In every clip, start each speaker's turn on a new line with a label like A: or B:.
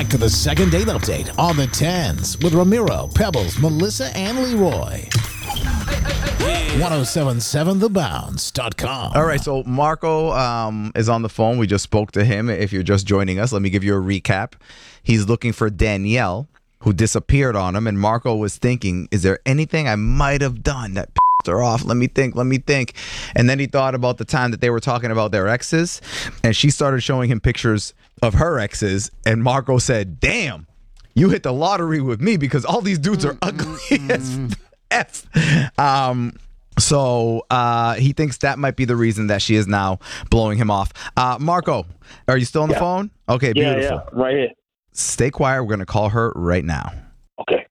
A: back to the second date update on the 10s with Ramiro, Pebbles, Melissa, and Leroy. 1077thebounce.com.
B: All right, so Marco is on the phone. We just spoke to him. If you're just joining us, let me give you a recap. He's looking for Danielle, who disappeared on him, and Marco was thinking, is there anything I might have done that pissed her off? Let me think. And then he thought about the time that they were talking about their exes, and she started showing him pictures of her exes, and Marco said, damn, you hit the lottery with me because all these dudes are ugly as F. So he thinks that might be the reason that she is now blowing him off. Marco, are you still on the phone? Okay, beautiful.
C: Yeah, right here.
B: Stay quiet. We're going to call her right now.
C: Okay.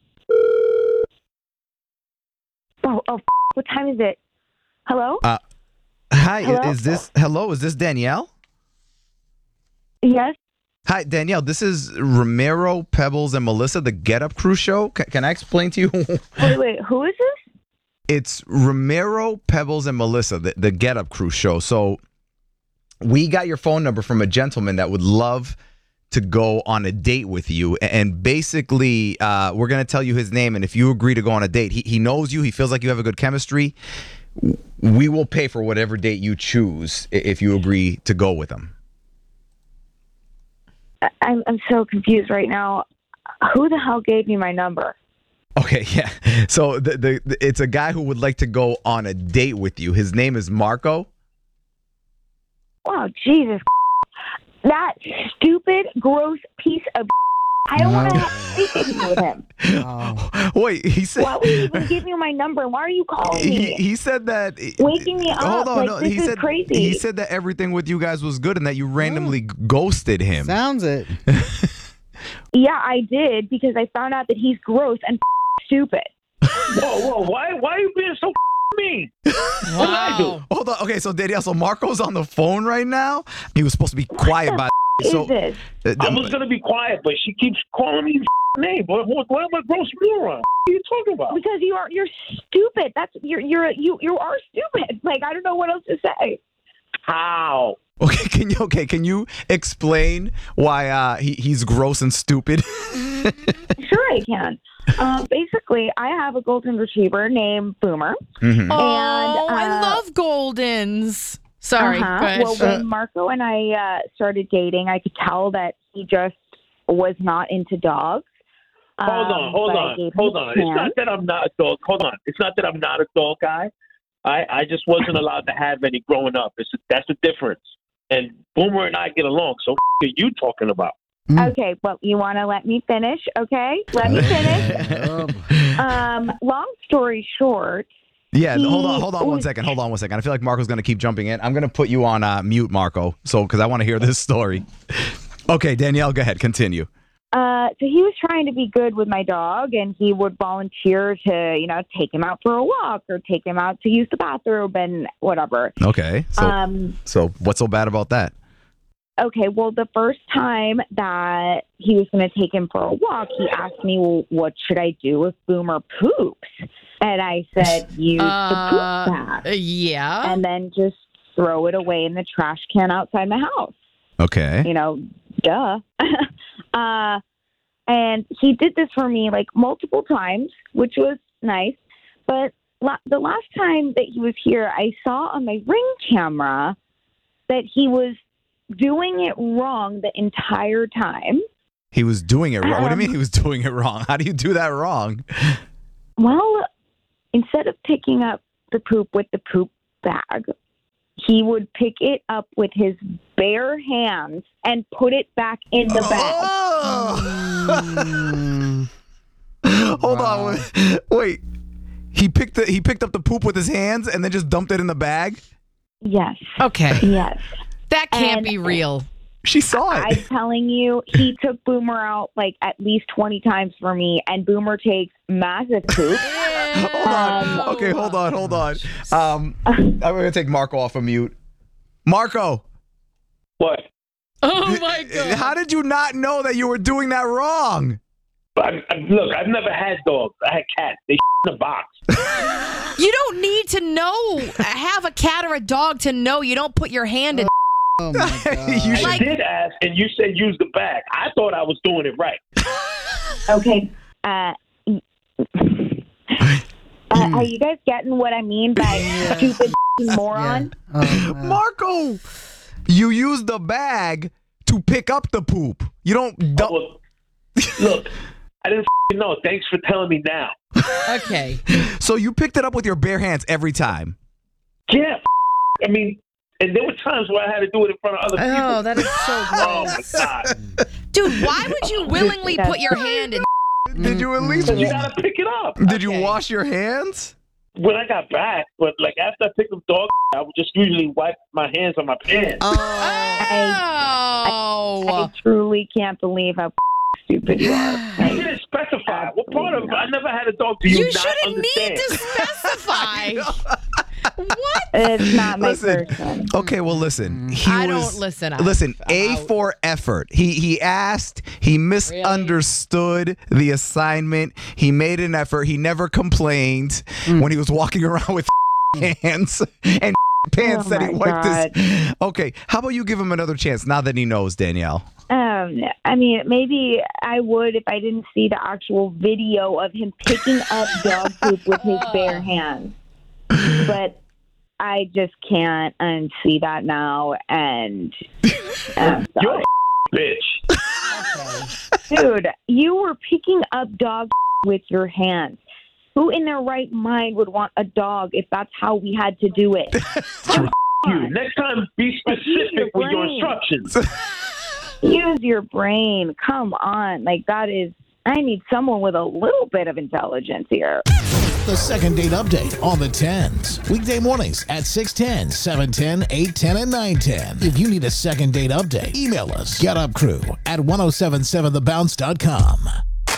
D: Oh, what time is it? Hello?
B: Hi,
D: Hello?
B: is this Danielle?
D: Yes?
B: Hi, Danielle. This is Ramiro, Pebbles, and Melissa, the Get Up Crew show. Can I explain to you?
D: Wait, who is this?
B: It's Ramiro, Pebbles, and Melissa, the Get Up Crew show. So we got your phone number from a gentleman that would love to go on a date with you. And basically, we're going to tell you his name. And if you agree to go on a date, he knows you. He feels like you have a good chemistry. We will pay for whatever date you choose if you agree to go with him.
D: I'm so confused right now. Who the hell gave me my number?
B: Okay, yeah. So it's a guy who would like to go on a date with you. His name is Marco.
D: Wow, Jesus. That stupid, gross piece of I don't want to have anything with him.
B: Wait, he said...
D: Why would you even give me my number? Why are you calling me?
B: He said that...
D: Waking me up.
B: Hold on,
D: like,
B: no.
D: this
B: He
D: is
B: said
D: crazy.
B: He said that everything with you guys was good and that you randomly ghosted him.
E: Sounds it.
D: Yeah, I did because I found out that he's gross and stupid.
C: Whoa, why are you being so mean? What did I do?
B: Hold on. Okay, so Danielle, so Marco's on the phone right now. He was supposed to be quiet by...
D: Is this?
C: I was going to be quiet, but she keeps calling me name. What am I gross moron? What are you talking about?
D: Because you're stupid. That's you are stupid. Like, I don't know what else to say.
C: How?
B: Okay, can you explain why he's gross and stupid?
D: Sure, I can. Basically, I have a golden retriever named Boomer.
B: Mm-hmm.
F: Oh,
D: And,
F: I love Goldens. Sorry. Go ahead.
D: Well, when Marco and I started dating, I could tell that he just was not into dogs.
C: Hold on. It's not that I'm not a dog. Hold on. It's not that I'm not a dog guy. I just wasn't allowed to have any growing up. That's the difference. And Boomer and I get along. So what are you talking about?
D: Okay, well, you want to let me finish, okay? Let me finish. Long story short.
B: Yeah, hold on one second. I feel like Marco's going to keep jumping in. I'm going to put you on mute, Marco, because I want to hear this story. Okay, Danielle, go ahead. Continue.
D: So he was trying to be good with my dog, and he would volunteer to, take him out for a walk or take him out to use the bathroom and whatever.
B: Okay, so what's so bad about that?
D: Okay, well, the first time that he was going to take him for a walk, he asked me, well, what should I do if Boomer poops? And I said, use the poop bag.
F: Yeah.
D: And then just throw it away in the trash can outside my house.
B: Okay.
D: Duh. And he did this for me like multiple times, which was nice. But the last time that he was here, I saw on my Ring camera that he was doing it wrong the entire time.
B: He was doing it wrong? What do you mean he was doing it wrong? How do you do that wrong?
D: Well, instead of picking up the poop with the poop bag, he would pick it up with his bare hands and put it back in the bag.
B: Hold on. Wait. He picked up the poop with his hands and then just dumped it in the bag?
D: Yes.
F: Okay.
D: Yes.
F: That can't be real.
B: She saw it.
D: I'm telling you, he took Boomer out like at least 20 times for me, and Boomer takes massive poop.
B: Hold on. Okay, hold on. I'm going to take Marco off of mute. Marco.
C: What?
F: Oh, my God.
B: How did you not know that you were doing that wrong?
C: Look, I've never had dogs. I had cats. They in a box.
F: You don't need to know, have a cat or a dog to know you don't put your hand in
E: Oh my God.
B: You should-
C: I did ask, and you said use the bag. I thought I was doing it right.
D: Okay. Are you guys getting what I mean by stupid moron?
E: Oh,
B: Marco, you use the bag to pick up the poop. You don't.
C: Well, look, I didn't know. Thanks for telling me now.
F: Okay.
B: So you picked it up with your bare hands every time.
C: Yeah. I mean, and there were times where I had to do it in front of other people.
F: Oh, that is so
C: Oh,
F: gross.
C: my God.
F: Dude, why would you willingly put your hand in?
B: Did you at least?
C: You got to pick it up.
B: Did you
F: Okay.
B: wash your hands?
C: When I got back, but like after I picked up dog, I would just usually wipe my hands on my pants.
F: Oh.
D: I truly can't believe how stupid you are.
C: You didn't specify. What part of I never had a dog. Do you,
F: You
C: not
F: shouldn't
C: understand?
F: need to specify. What?
D: It's not my
B: Listen.
D: person.
B: Okay, well, listen. He
F: I
B: was,
F: don't listen.
B: Listen,
F: I'm
B: A
F: out.
B: for effort. He asked. He misunderstood the assignment. He made an effort. He never complained when he was walking around with hands and pants that he
D: my
B: wiped
D: God.
B: his. Okay, how about you give him another chance now that he knows, Danielle?
D: I mean, maybe I would if I didn't see the actual video of him picking up dog poop with his bare hands. But I just can't unsee that now, and I'm
C: You're
D: sorry.
C: a bitch.
D: Dude, you were picking up dog with your hands. Who in their right mind would want a dog if that's how we had to do it?
C: You. Next time, be specific with your
D: brain.
C: instructions.
D: Use your brain. Come on. Like, I need someone with a little bit of intelligence here.
A: The second date update on the 10s. Weekday mornings at 6:10, 7:10, 8:10, and 9:10. If you need a second date update, email us. GetUpCrew@1077thebounce.com.